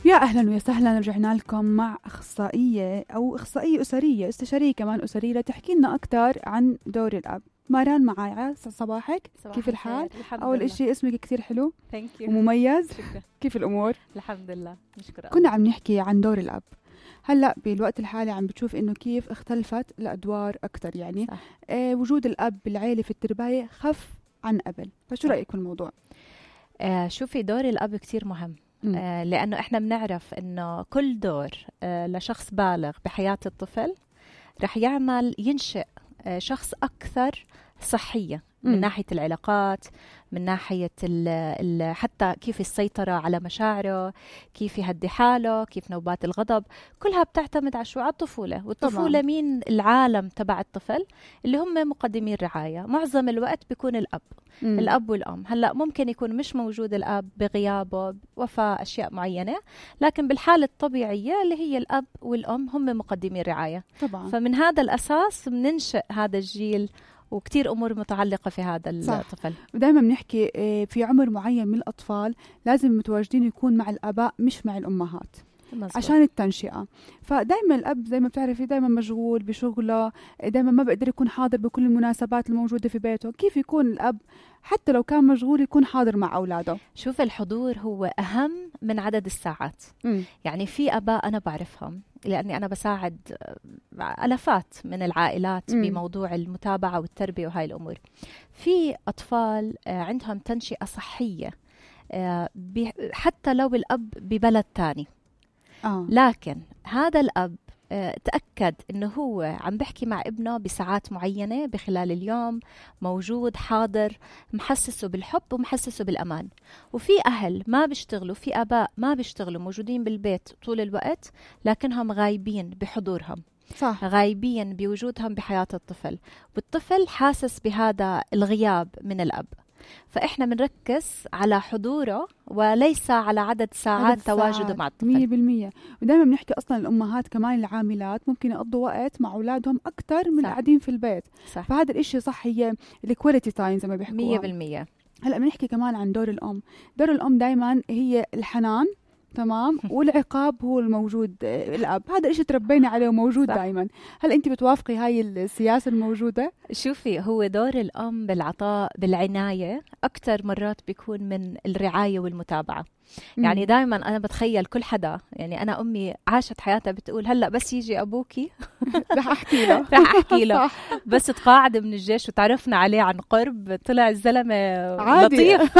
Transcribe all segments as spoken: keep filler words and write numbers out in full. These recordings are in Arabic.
يا أهلا ويا سهلا، رجعنا لكم مع أخصائية أو أخصائية أسرية، استشارية كمان أسرية، تحكي لنا أكتر عن دور الأب. ماران معايا، صباحك، صباح كيف الحال؟ أول إشي اسمك كتير حلو Thank you. ومميز. شكرا. كيف الأمور؟ الحمد لله، نشكر كنا عم نحكي عن دور الأب. هلأ بالوقت الحالي عم بتشوف إنه كيف اختلفت الأدوار أكتر، يعني آه وجود الأب بالعيلة في الترباية خف عن قبل، فشو رأيك في الموضوع؟ آه شوفي، دور الأب كتير مهم. آه لأنه إحنا بنعرف إنه كل دور آه لشخص بالغ بحياة الطفل رح يعمل ينشئ آه شخص أكثر صحية من ناحية العلاقات، من ناحية ال ال حتى كيف السيطرة على مشاعره، كيف يهدي حاله، كيف نوبات الغضب، كلها بتعتمد على شو؟ على الطفولة. والطفولة طبعاً. مين العالم تبع الطفل؟ اللي هم مقدمين رعاية، معظم الوقت بيكون الأب. مم. الأب والأم. هلأ ممكن يكون مش موجود الأب بغيابه، وفاة أشياء معينة، لكن بالحالة الطبيعية اللي هي الأب والأم هم مقدمين رعاية طبعاً. فمن هذا الأساس بننشئ هذا الجيل، وكتير أمور متعلقة في هذا الطفل. ودائما بنحكي في عمر معين من الأطفال لازم متواجدين يكون مع الآباء مش مع الأمهات مزبوط. عشان التنشئة. فدائما الأب زي ما بتعرفي دائما مشغول بشغله، دائما ما بقدر يكون حاضر بكل المناسبات الموجودة في بيته. كيف يكون الأب حتى لو كان مشغول يكون حاضر مع أولاده؟ شوف، الحضور هو أهم من عدد الساعات. م. يعني في أباء أنا بعرفهم لأني أنا بساعد ألفات من العائلات م. بموضوع المتابعة والتربية وهاي الأمور. في أطفال عندهم تنشئة صحية حتى لو الأب ببلد تاني، آه. لكن هذا الأب تأكد إنه هو عم بحكي مع ابنه بساعات معينة بخلال اليوم، موجود حاضر، محسسه بالحب ومحسسه بالأمان. وفي أهل ما بيشتغلوا، في آباء ما بيشتغلوا، موجودين بالبيت طول الوقت لكنهم غايبين بحضورهم، صح. غايبين بوجودهم بحياة الطفل، والطفل حاسس بهذا الغياب من الأب. فإحنا بنركز على حضوره وليس على عدد ساعات تواجده مع الطفل. مية بالمية. ودائما بنحكي أصلا الأمهات كمان العاملات ممكن يقضوا وقت مع أولادهم أكتر من القاعدين في البيت، صح. فهذا الإشي صح، هي الكواليتي تايم زي ما بيحكوها. مية بالمية. هلأ بنحكي كمان عن دور الأم. دور الأم دائما هي الحنان، تمام، والعقاب هو الموجود الأب. هذا الشيء تربينا عليه وموجود دائما. هل أنت بتوافقي هاي السياسة الموجودة؟ شوفي، هو دور الأم بالعطاء بالعناية أكتر مرات بيكون من الرعاية والمتابعة. يعني دائما أنا بتخيل كل حدا، يعني أنا أمي عاشت حياتها بتقول هلأ بس يجي أبوكي رح أحكي له رح أحكي له بس تقاعد من الجيش وتعرفنا عليه عن قرب، طلع الزلمة لطيف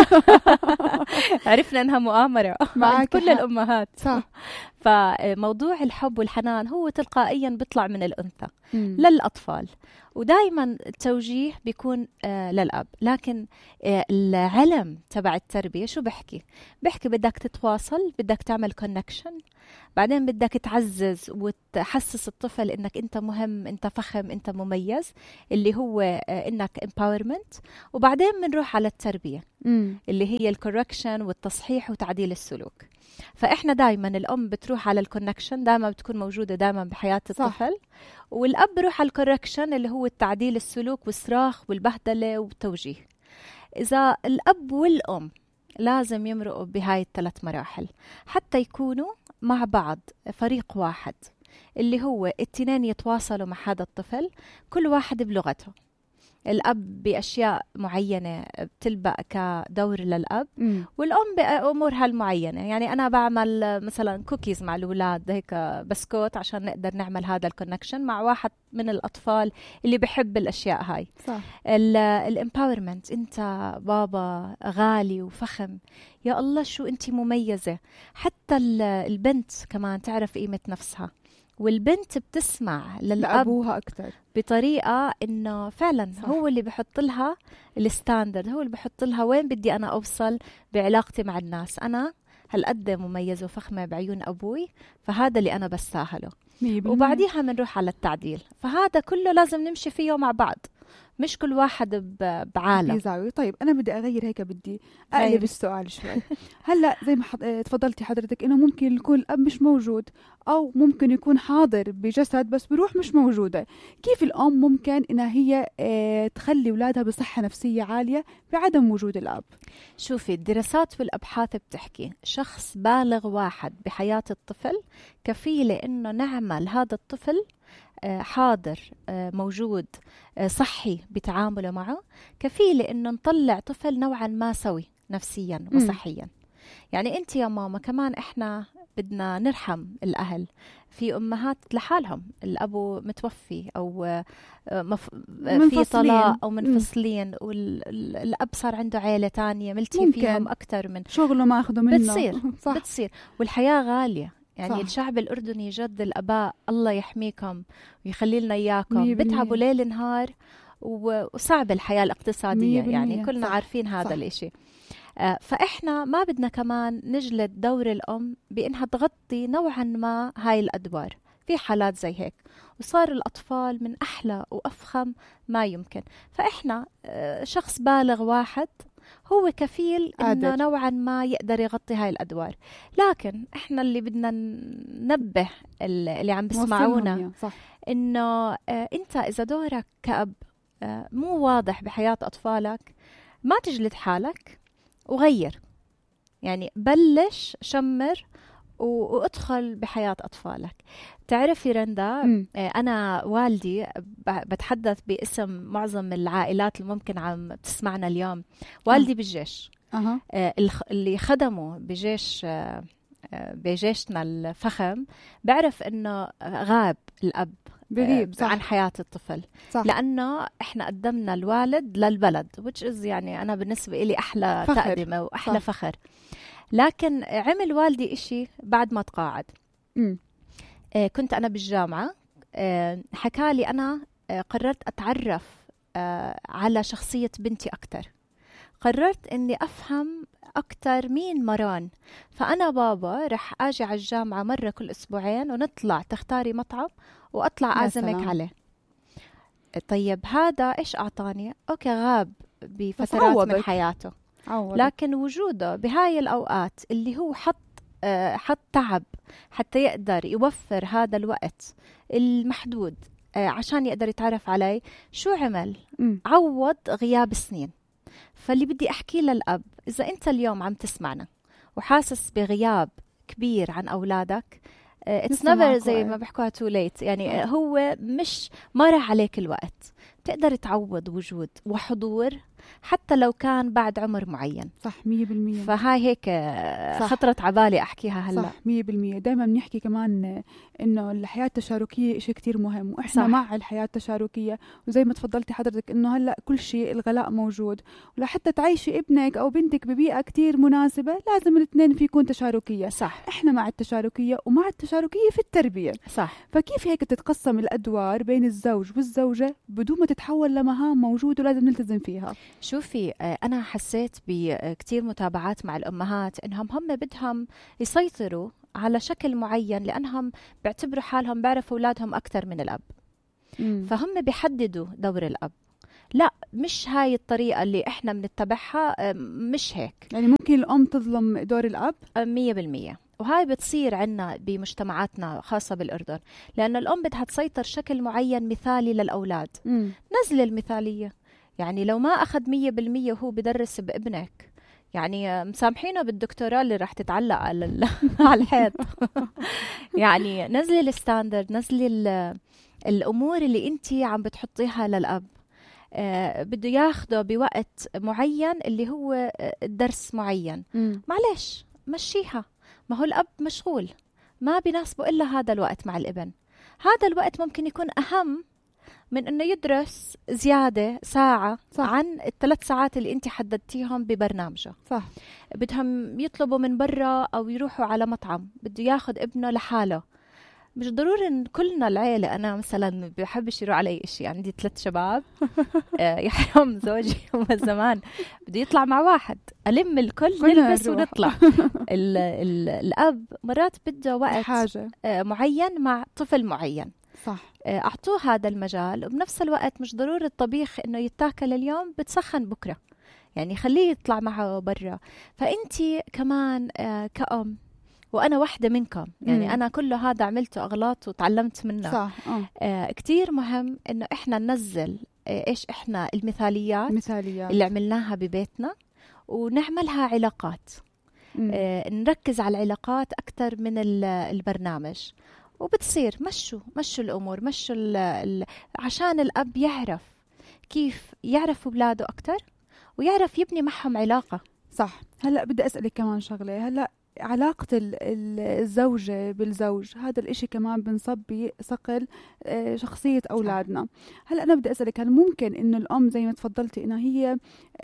عرفنا أنها مؤامرة مع كل الأمهات، صح. فموضوع الحب والحنان هو تلقائيا بيطلع من الأنثى للأطفال، ودائما التوجيه بيكون آه للأب. لكن آه العلم تبع التربية شو بحكي؟ بحكي بدك تتواصل، بدك تعمل كونكشن، بعدين بدك تعزز وتحسس الطفل إنك أنت مهم، أنت فخم، أنت مميز، اللي هو آه إنك empowerment. وبعدين بنروح على التربية مم. اللي هي الكوركشن والتصحيح وتعديل السلوك. فإحنا دايما الأم بتروح على الكونكشن، دايما بتكون موجودة دايما بحياة الطفل، صح. والأب بروح على الكوركشن اللي هو التعديل السلوك والصراخ والبهدلة والتوجيه. إذا الأب والأم لازم يمرقوا بهاي الثلاث مراحل حتى يكونوا مع بعض فريق واحد، اللي هو التنين يتواصلوا مع هذا الطفل، كل واحد بلغته. الأب بأشياء معينة بتلبق كدور للأب، م. والأم بأمورها المعينة. يعني أنا بعمل مثلا كوكيز مع الأولاد، هيك بسكوت، عشان نقدر نعمل هذا الكونكشن مع واحد من الأطفال اللي بحب الأشياء هاي. الامباورمنت، أنت بابا غالي وفخم، يا الله شو أنت مميزة. حتى البنت كمان تعرف قيمة نفسها، والبنت بتسمع لأبوها أكتر بطريقة إنه فعلا صح. هو اللي بحط لها الستاندرد، هو اللي بحط لها وين بدي أنا أوصل بعلاقتي مع الناس. أنا هالقد مميزة وفخمة بعيون أبوي، فهذا اللي أنا بستاهله. وبعديها بنروح على التعديل. فهذا كله لازم نمشي فيه مع بعض. مش كل واحد بعالم زاوية. طيب أنا بدي أغير هيك، بدي أقلب السؤال شوي. هلأ زي ما حض... تفضلتي حضرتك إنه ممكن يكون الأب مش موجود، أو ممكن يكون حاضر بجسد بس بروح مش موجودة. كيف الأم ممكن إنها هي اه تخلي أولادها بصحة نفسية عالية بعدم وجود الأب؟ شوفي، الدراسات والأبحاث بتحكي شخص بالغ واحد بحياة الطفل كفيلة إنه نعمل هذا الطفل حاضر موجود صحي بتعامله معه، كفيلة إنه نطلع طفل نوعا ما سوي نفسيا وصحيا. م. يعني أنت يا ماما كمان إحنا بدنا نرحم الأهل. في أمهات لحالهم الأبو متوفي أو مف... في طلاق أو منفصلين، والأب صار عنده عائلة تانية ملتي فيهم أكتر من شغله ما أخذه منه. بتصير بتصير والحياة غالية. يعني صح. الشعب الأردني جد الأباء الله يحميكم ويخلي لنا إياكم، بتعبوا ليل نهار وصعب الحياة الاقتصادية، يعني كلنا صح. عارفين هذا صح. الإشي. آه فإحنا ما بدنا كمان نجلد دور الأم بإنها تغطي نوعا ما هاي الأدوار في حالات زي هيك، وصار الأطفال من أحلى وأفخم ما يمكن. فإحنا آه شخص بالغ واحد هو كفيل إنه نوعا ما يقدر يغطي هاي الأدوار. لكن إحنا اللي بدنا ننبه اللي عم بسمعونا إنه آه أنت إذا دورك كأب آه مو واضح بحياة أطفالك، ما تجلد حالك وغير. يعني بلش شمر وادخل بحياة أطفالك. تعرفي رندا، م. أنا والدي بتحدث باسم معظم العائلات اللي ممكن عم تسمعنا اليوم. والدي أه. بالجيش أه. اللي خدموا بجيش بجيشنا الفخم بعرف إنه غاب الأب بغيب عن حياة الطفل صح. لأنه إحنا قدمنا الوالد للبلد which is يعني أنا بالنسبة إلي أحلى فخر. تقدمة وأحلى صح. فخر. لكن عمل والدي إشي بعد ما تقاعد. م. آه كنت أنا بالجامعة، آه حكالي أنا آه قررت أتعرف آه على شخصية بنتي أكتر. قررت أني أفهم أكتر مين مران. فأنا بابا رح أجي على الجامعة مرة كل أسبوعين ونطلع تختاري مطعم وأطلع أعزمك عليه. طيب هذا إيش أعطاني؟ أوكي غاب بفترات من حياته، عوضك. لكن وجوده بهاي الأوقات اللي هو حط آه حط تعب حتى يقدر يوفر هذا الوقت المحدود آه عشان يقدر يتعرف علي، شو عمل؟ م. عوض غياب سنين. فاللي بدي أحكي للأب، إذا أنت اليوم عم تسمعنا وحاسس بغياب كبير عن أولادك، it's never زي ما بحكوها too late. يعني أه. هو مش مر عليك الوقت، تقدر تعوض وجود وحضور حتى لو كان بعد عمر معين. صح مية بالمية. فهاي هيك صح. خطرت عبالي أحكيها هلأ. صح مية بالمية. دايما بنحكي كمان إنه الحياة التشاركية إشي كتير مهم، وإحنا صح. مع الحياة التشاركية. وزي ما تفضلتي حضرتك إنه هلأ كل شيء الغلاء موجود، ولحتى تعيشي ابنك أو بنتك ببيئة كتير مناسبة لازم الاثنين في يكون تشاركية. صح. إحنا مع التشاركية ومع التشاركية في التربية. صح. فكيف هيك تتقسم الأدوار بين الزوج والزوجة بدون ما تتحول لمهام موجودة ولازم نلتزم فيها؟ شوفي، أنا حسيت بكتير متابعات مع الأمهات إنهم هم بدهم يسيطروا على شكل معين لأنهم بيعتبروا حالهم بيعرفوا أولادهم أكثر من الأب. مم. فهم بيحددوا دور الأب. لا، مش هاي الطريقة اللي إحنا بنتبعها، مش هيك. يعني ممكن الأم تظلم دور الأب؟ مية بالمية. وهاي بتصير عنا بمجتمعاتنا خاصة بالأردن، لأن الأم بدها تسيطر شكل معين مثالي للأولاد. مم. نزل المثالية. يعني لو ما أخذ مية بالمية وهو بدرس بابنك، يعني مسامحينه بالدكتوراه اللي راح تتعلق على على الحيط. يعني نزلي الستاندرد، نزلي الأمور اللي أنتي عم بتحطيها للأب. آه بده ياخده بوقت معين اللي هو الدرس معين. م. معلش مشيها، ما هو الأب مشغول، ما بيناسبه إلا هذا الوقت مع الابن. هذا الوقت ممكن يكون أهم من إنه يدرس زيادة ساعة صح. عن الثلاث ساعات اللي أنت حددتيهم ببرنامجه. صح. بدهم يطلبوا من برا أو يروحوا على مطعم، بده ياخد ابنه لحاله. مش ضروري إن كلنا العيلة. أنا مثلا بحبش يروح على أي إشي، عندي ثلاث شباب يحرم زوجي وما زمان بده يطلع مع واحد، ألم الكل نلبس ونطلع. ال ال الأب مرات بده وقت حاجة. معين مع طفل معين. صح. أعطوه هذا المجال، وبنفس الوقت مش ضروري الطبيخ إنه يتاكل اليوم بتسخن بكرة، يعني خليه يطلع معه برا. فأنتي كمان كأم، وأنا واحدة منكم، يعني مم. أنا كل هذا عملته أغلاط وتعلمت منه. صح. آه. آه كتير مهم إنه إحنا ننزل آه إيش إحنا المثاليات مثاليات اللي عملناها ببيتنا ونعملها علاقات. آه نركز على العلاقات أكتر من البرنامج، وبتصير مشوا مشوا الأمور، مشوا ال ال عشان الأب يعرف كيف يعرف أولاده أكتر ويعرف يبني معهم علاقة. صح. هلأ بدي أسألك كمان شغلة. هلأ علاقة الزوجة بالزوج، هذا الاشي كمان بنصب صقل شخصية أولادنا. هلأ أنا بدي أسألك، هل ممكن إنه الأم زي ما تفضلتي إنها هي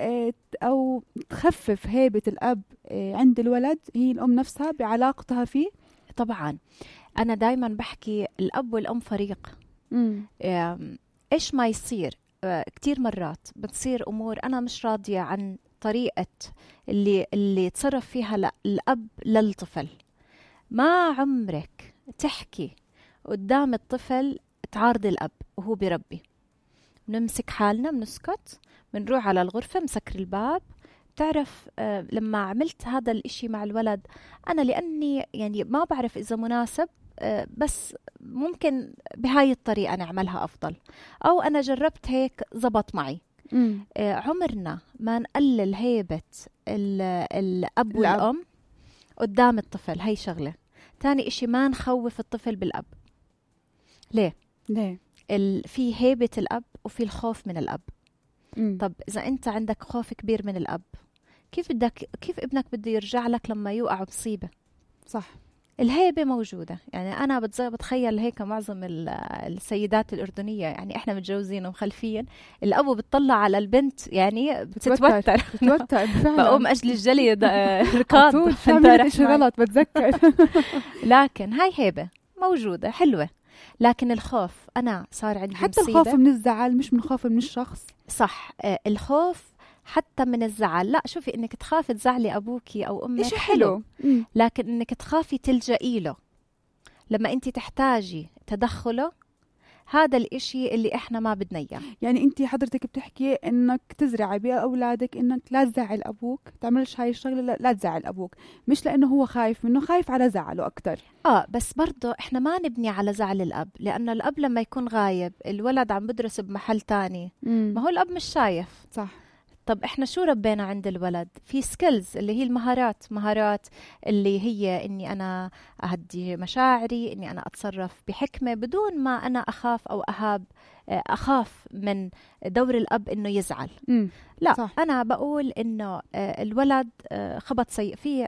أو تخفف هيبة الأب عند الولد، هي الأم نفسها بعلاقتها فيه؟ طبعا أنا دايما بحكي الأب والأم فريق. مم. إيش ما يصير كتير مرات بتصير أمور أنا مش راضية عن طريقة اللي اللي تصرف فيها الأب للطفل. ما عمرك تحكي قدام الطفل تعارض الأب وهو بربي. نمسك حالنا، منسكت، منروح على الغرفة، مسكر الباب. بتعرف آه لما عملت هذا الاشي مع الولد، أنا لأني يعني ما بعرف إذا مناسب، آه بس ممكن بهاي الطريقة نعملها أفضل، أو أنا جربت هيك زبط معي. آه عمرنا ما نقلل هيبة الأب والأم قدام الطفل. هاي شغلة. تاني إشي، ما نخوف الطفل بالأب. ليه؟ ليه؟ في هيبة الأب وفي الخوف من الأب. مم. طب إذا أنت عندك خوف كبير من الأب، كيف بدك كيف ابنك بده يرجع لك لما يوقع بصيبة؟ صح. الهيبة موجودة. يعني أنا بتخيل هيك معظم السيدات الأردنية، يعني إحنا متجوزين ومخلفين، الأبو بتطلع على البنت يعني بتتوتر بتتوتر بقوم أجل الجلي ركاض إيش غلط بتذكر. لكن هاي هيبة موجودة حلوة. لكن الخوف، أنا صار عندي حتى الخوف من الزعل، مش من خوف من الشخص. صح. آه الخوف حتى من الزعل. لا شوفي، انك تخافي تزعلي ابوكي او امك إشي حلو, حلو. لكن انك تخافي تلجئي له لما انت تحتاجي تدخله، هذا الاشي اللي احنا ما بدنا اياه. يعني انت حضرتك بتحكي انك تزرعي باولادك انك لا تزعل ابوك، تعملش هاي الشغله، لا, لا تزعل ابوك، مش لانه هو خايف منه، خايف على زعله اكتر. اه بس برضه احنا ما نبني على زعل الاب، لانه الاب لما يكون غايب، الولد عم بدرس بمحل تاني، مم. ما هو الاب مش شايف. صح. طب احنا شو ربينا عند الولد؟ في سكيلز اللي هي المهارات، مهارات اللي هي اني انا اهدي مشاعري، اني انا اتصرف بحكمة بدون ما انا اخاف او اهاب، اخاف من دور الاب انه يزعل. مم. لا صح. انا بقول انه الولد خبط سي... في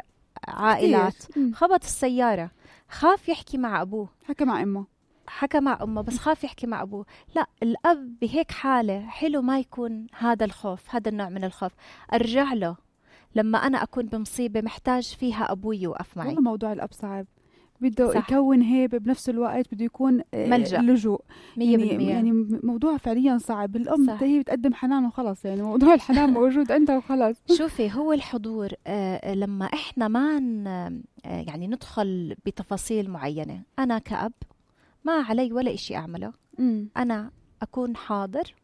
عائلات خبط السيارة، خاف يحكي مع ابوه، حكى مع امه، حكى مع أمه، بس خاف يحكي مع أبوه. لا، الأب بهيك حالة حلو ما يكون هذا الخوف، هذا النوع من الخوف. أرجع له لما أنا أكون بمصيبة محتاج فيها أبوي يوقف معي. والله موضوع الأب صعب، بده صح. يكون هيبة بنفس الوقت، بده يكون ملجأ لجوء. يعني, يعني موضوع فعليا صعب. الأم هي بتقدم حنان وخلص، يعني موضوع الحنان موجود عندها وخلص. شوفي، هو الحضور آه لما إحنا ما آه يعني ندخل بتفاصيل معينة، أنا كأب ما علي ولا إشي أعمله. مم. أنا أكون حاضر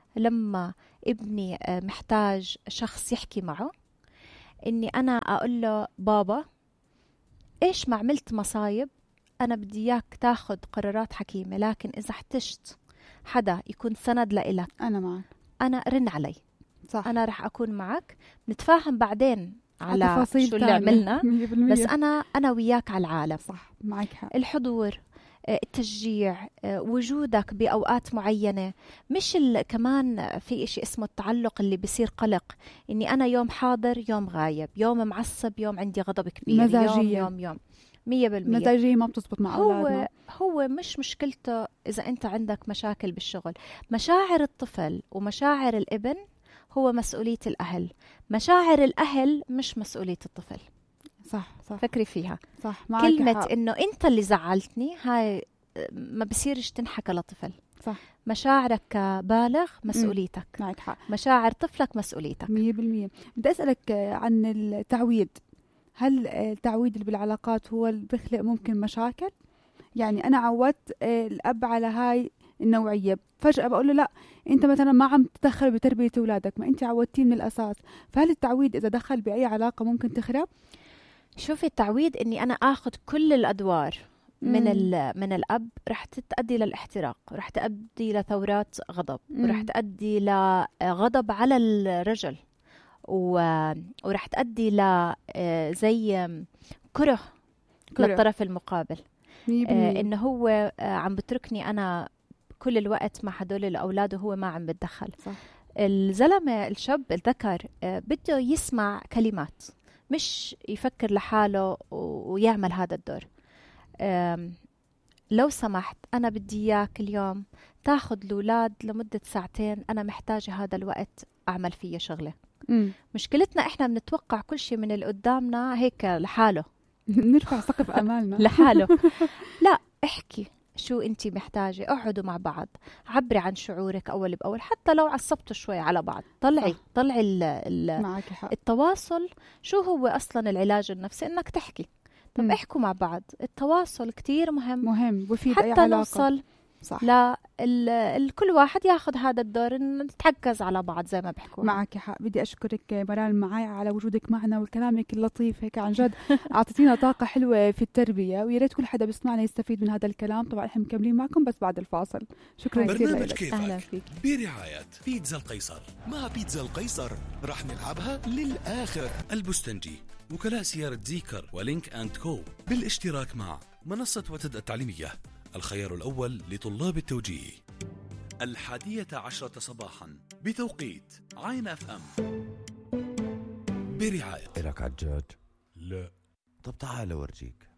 لما ابني محتاج شخص يحكي معه، إني أنا أقول له بابا إيش ما عملت مصايب، أنا بدي إياك تاخد قرارات حكيمة، لكن إذا احتجت حدا يكون سند لإلك أنا معك، أنا رن علي. صح. أنا رح أكون معك، نتفاهم بعدين على شو اللي تانية. عملنا مية بالمية. بس أنا أنا وياك على العالم. صح، معك حق. الحضور، التشجيع، وجودك بأوقات معينة، مش كمان في إشي اسمه التعلق اللي بيصير قلق، إني أنا يوم حاضر يوم غايب، يوم معصب يوم عندي غضب كبير، مزاجية. يوم يوم يوم مية بالمية مزاجية ما بتزبط مع هو أولادنا. هو مش مشكلته إذا أنت عندك مشاكل بالشغل. مشاعر الطفل ومشاعر الابن هو مسؤولية الأهل، مشاعر الأهل مش مسؤولية الطفل. صح صح، فكري فيها. صح. كلمة إنه أنت اللي زعلتني هاي ما بصيرش تنحكى لطفل. صح. مشاعرك كبالغ مسؤوليتك. معك حق. مشاعر طفلك مسؤوليتك. مية بالمية. بدي أسألك عن التعويد. هل التعويد اللي بالعلاقات هو اللي بيخلق ممكن مشاكل؟ يعني أنا عودت الأب على هاي النوعية، فجأة بقول له لا أنت مثلا ما عم تدخل بتربية أولادك، ما أنت عودتيه من الأساس. فهل التعويد إذا دخل بأي علاقة ممكن تخرب؟ شوفي التعويد إني أنا آخذ كل الأدوار من من الأب رح تؤدي للاحتراق، رح تؤدي لثورات غضب، ورح تؤدي لغضب على الرجل، ورح تؤدي ل زي كره للطرف المقابل، آه إنه هو آه عم بتركني أنا كل الوقت مع هدول الأولاد وهو ما عم بتدخل. صح. الزلمة الشاب الذكر آه بده يسمع كلمات، مش يفكر لحاله ويعمل هذا الدور. لو سمحت أنا بدي إياك اليوم تاخد الأولاد لمدة ساعتين، أنا محتاجة هذا الوقت أعمل فيه شغلة. م. مشكلتنا إحنا بنتوقع كل شيء من اللي قدامنا هيك لحاله نرفع سقف أمالنا لحاله. لا، احكي شو أنتي محتاجة، اقعدوا مع بعض، عبري عن شعورك أول بأول، حتى لو عصبتوا شوي على بعض طلعي صح. طلعي ال ال التواصل. شو هو أصلا العلاج النفسي؟ إنك تحكي. طب م. احكوا مع بعض، التواصل كتير مهم مهم وفي حتى أي علاقة. نوصل صح. لا ال ال كل واحد ياخذ هذا الدور، إن نتحجز على بعض زي ما بيحكوا. معك حق. بدي أشكرك مرال معي على وجودك معنا وكلامك اللطيف هيك، عن جد أعطيتينا طاقة حلوة في التربية، ويا ريت كل حدا بيسمعنا يستفيد من هذا الكلام. طبعا احنا مكملين معكم بس بعد الفاصل. شكرا كثير لك. أهلا فيك. برعاية بيتزا القيصر. مع بيتزا القيصر راح نلعبها للآخر. البستنجي، وكلاء سيارة زيكر ولينك أند كو، بالاشتراك مع منصة وتد التعليمية، الخيار الأول لطلاب التوجيه. الحادية عشرة صباحا بتوقيت عين اف ام، برعاية. إلك عجاج؟ لا. طب تعال أورجيك.